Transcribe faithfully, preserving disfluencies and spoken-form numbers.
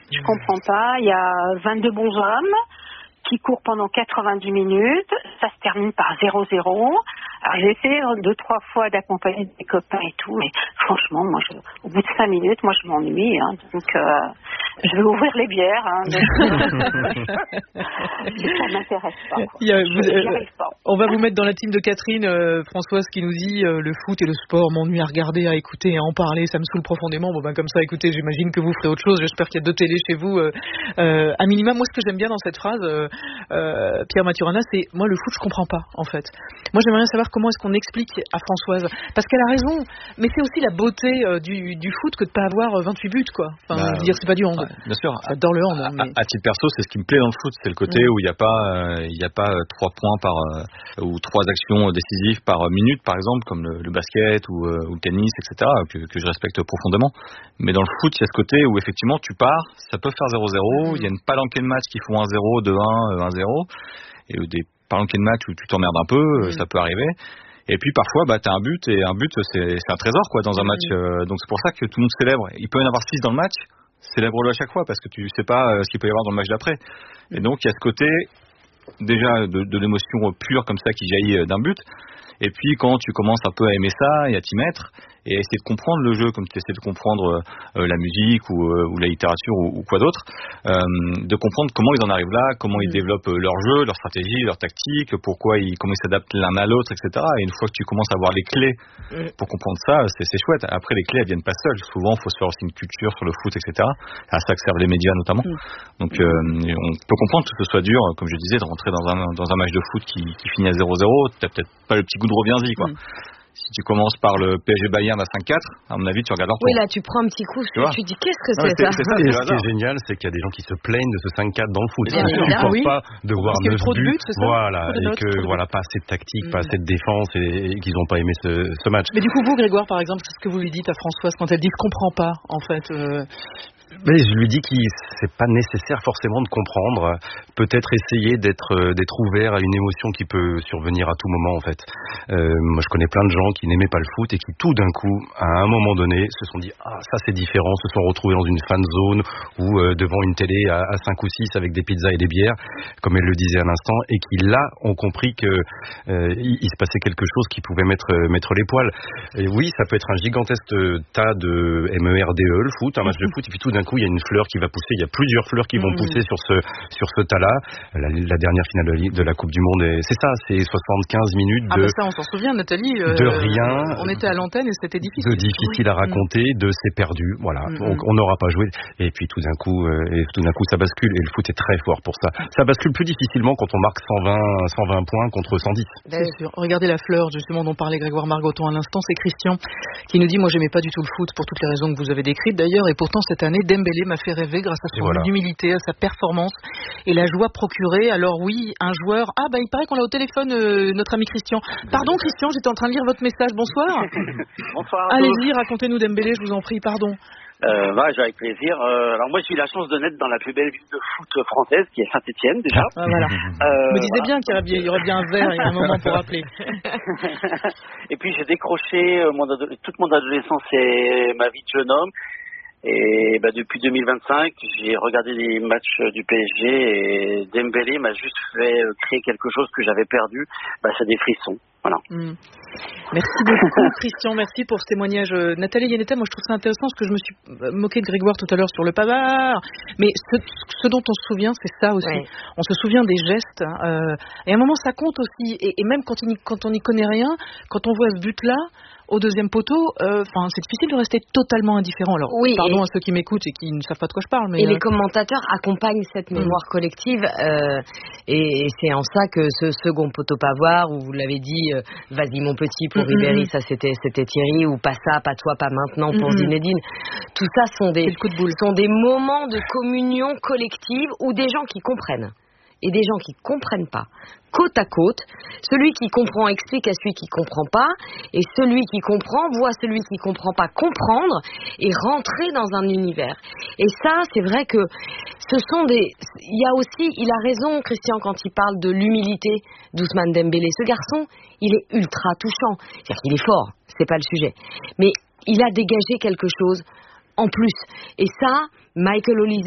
Je comprends pas. Il y a vingt-deux bons hommes qui courent pendant quatre-vingt-dix minutes. Ça se termine par zéro zéro. Alors j'ai essayé deux, trois fois d'accompagner des copains et tout, mais franchement, moi, je, au bout de cinq minutes, moi, je m'ennuie. Hein, donc, euh, je vais ouvrir les bières. Hein, mais, ça m'intéresse pas. Quoi. Il y a, vous, je, euh, pas. On va vous mettre dans la team de Catherine, euh, Françoise, qui nous dit euh, le foot et le sport m'ennuient à regarder, à écouter, à en parler. Ça me saoule profondément. Bon ben comme ça, écoutez, j'imagine que vous ferez autre chose. J'espère qu'il y a deux télés chez vous. Euh, euh, à minima, moi, ce que j'aime bien dans cette phrase, euh, euh, Pierre Maturana, c'est moi le foot, je comprends pas en fait. Moi, j'aimerais bien savoir comment est-ce qu'on explique à Françoise, parce qu'elle a raison, mais c'est aussi la beauté euh, du, du foot que de pas avoir vingt-huit buts, quoi. Enfin, bah, je veux dire, c'est pas du hand. Ouais, bien sûr. J'adore le hand. À, mais... à, à titre perso, c'est ce qui me plaît dans le foot, c'est le côté mmh. où il n'y a pas, euh, il y a pas euh, trois points par euh, ou trois actions décisives par minute, par exemple, comme le, le basket ou, euh, ou le tennis, et cetera, que, que je respecte profondément. Mais dans le foot, il y a ce côté où effectivement tu pars, ça peut faire zéro zéro, il mmh. y a une palanquée de matchs qui font un zéro, deux un, un zéro, et des palanquées de matchs où tu t'emmerdes un peu, mmh. ça peut arriver. Et puis parfois, bah, t'as un but, et un but, c'est, c'est un trésor, quoi, dans un match. Euh, donc c'est pour ça que tout le monde célèbre. Il peut y en avoir six dans le match, célèbre-le à chaque fois, parce que tu sais pas euh, ce qu'il peut y avoir dans le match d'après. Et donc il y a ce côté, déjà, de, de l'émotion pure comme ça qui jaillit d'un but. Et puis quand tu commences un peu à aimer ça et à t'y mettre, et à essayer de comprendre le jeu, comme tu essaies de comprendre euh, la musique ou, euh, ou la littérature ou, ou quoi d'autre, euh, de comprendre comment ils en arrivent là, comment ils développent leur jeu, leur stratégie, leur tactique, pourquoi ils, comment ils s'adaptent l'un à l'autre, et cetera. Et une fois que tu commences à avoir les clés pour comprendre ça, c'est, c'est chouette. Après, les clés, elles viennent pas seules. Souvent, il faut se faire aussi une culture sur le foot, et cetera. À ça que servent les médias notamment. Donc, euh, on peut comprendre que ce soit dur, comme je disais, de rentrer dans un, dans un match de foot qui, qui finit à zéro zéro. T'as peut-être pas le petit goût de reviens-y, quoi. Si tu commences par le P S G Bayern à cinq quatre, à mon avis, tu regardes leur tour. Oui, là, tu prends un petit coup, tu, tu dis qu'est-ce que non, c'est, c'est ça, c'est ça. Et ce qui est génial, c'est qu'il y a des gens qui se plaignent de ce cinq quatre dans le foot. Ils ne supportent oui. pas de voir neuf buts, buts voilà, et que voilà, pas assez de tactique, mmh. pas assez de défense, et, et qu'ils n'ont pas aimé ce, ce match. Mais du coup, vous, Grégoire, par exemple, qu'est-ce que vous lui dites à Françoise quand elle dit je comprends pas, en fait euh... Mais je lui dis qu'il c'est pas nécessaire forcément de comprendre. Peut-être essayer d'être d'être ouvert à une émotion qui peut survenir à tout moment en fait. Euh, moi je connais plein de gens qui n'aimaient pas le foot et qui tout d'un coup, à un moment donné, se sont dit ah ça c'est différent, se sont retrouvés dans une fan zone ou euh, devant une télé à, à cinq ou six avec des pizzas et des bières, comme elle le disait à l'instant, et qui là ont compris que euh, il, il se passait quelque chose qui pouvait mettre mettre les poils. Et oui, ça peut être un gigantesque tas de M E R D E le foot, un match de foot, et puis tout d'un coup il y a une fleur qui va pousser, il y a plusieurs fleurs qui vont mmh. pousser sur ce sur ce tas-là. La, la dernière finale de la Coupe du Monde, est, c'est ça, c'est soixante-quinze minutes de... Ah bah ça on s'en souvient Nathalie, euh, de rien. On était à l'antenne et c'était difficile. De difficile oui. à raconter, mmh. de c'est perdu, voilà. Mmh. On n'aura pas joué et puis tout d'un coup, euh, et tout d'un coup ça bascule et le foot est très fort pour ça. Ça bascule plus difficilement quand on marque cent vingt points contre cent dix. C'est sûr. Regardez la fleur justement dont parlait Grégoire Margoton à l'instant, c'est Christian qui nous dit moi j'aimais pas du tout le foot pour toutes les raisons que vous avez décrites d'ailleurs, et pourtant cette année Dembélé m'a fait rêver grâce à son voilà. humilité, à sa performance et la joie procurée. Alors oui, un joueur... Ah bah il paraît qu'on l'a au téléphone, euh, notre ami Christian. Pardon Christian, j'étais en train de lire votre message. Bonsoir. Bonsoir. Allez-y, racontez-nous Dembélé, je vous en prie, pardon. Euh, bah, avec plaisir. Euh, alors moi j'ai eu la chance de naître dans la plus belle ville de foot française, qui est Saint-Étienne déjà. Ah, voilà. Euh, je me disais voilà. bien qu'il y aurait bien, il y aurait bien un verre et un moment pour appeler. Et puis j'ai décroché euh, mon ado- toute mon adolescence et ma vie de jeune homme. Et bah, depuis deux mille vingt-cinq, j'ai regardé les matchs du P S G et Dembélé m'a juste fait créer quelque chose que j'avais perdu. Bah, c'est des frissons. Voilà. Mmh. Merci beaucoup Christian, merci pour ce témoignage. Nathalie Yanetta, moi je trouve ça intéressant parce que je me suis moquée de Grégoire tout à l'heure sur le pavard, mais ce, ce dont on se souvient c'est ça aussi, ouais. On se souvient des gestes euh, et à un moment ça compte aussi, et, et même quand, il, quand on n'y connaît rien, quand on voit ce but là au deuxième poteau, enfin euh, c'est difficile de rester totalement indifférent. Alors oui, pardon à ceux qui m'écoutent et qui ne savent pas de quoi je parle, mais et euh... les commentateurs accompagnent cette mémoire mmh. collective euh, et, et c'est en ça que ce second poteau pavard où vous l'avez dit euh, vas-y mon petit pour mmh. Ribéry, ça c'était c'était Thierry, ou pas ça, pas toi, pas maintenant pour mmh. Zinedine. Tout ça sont des coup de boule. sont des moments de communion collective où des gens qui comprennent et des gens qui comprennent pas, côte à côte. Celui qui comprend explique à celui qui comprend pas, et celui qui comprend voit celui qui comprend pas comprendre et rentrer dans un univers. Et ça, c'est vrai que ce sont des... Il y a aussi, il a raison Christian quand il parle de l'humilité d'Ousmane Dembélé. Ce garçon, il est ultra touchant. C'est-à-dire qu'il est fort, c'est pas le sujet. Mais il a dégagé quelque chose en plus. Et ça, Michael Olise